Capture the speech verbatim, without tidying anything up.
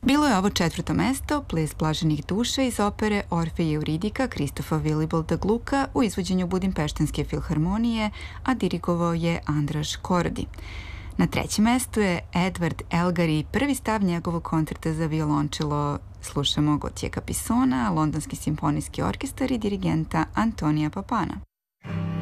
Bilo je ovo četvrto mesto, Ples blaženih duša iz opere Orfej i Euridika Kristofa Willibald Gluka u izvođenju Budimpeštanske filharmonije, a dirigovao je Andraš Kordi. Na trećem mestu je Edward Elgar i prvi stav njegovog koncerta za violončelo. Slušamo Gotjeka Pisona, Londonski simfonijski orkestar i dirigenta Antonija Papana.